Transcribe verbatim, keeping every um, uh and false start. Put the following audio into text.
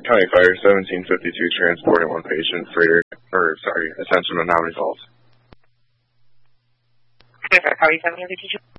County Fire seventeen fifty-two transporting one patient, freighter, or sorry, attention to now resolved. How are you coming in the teacher?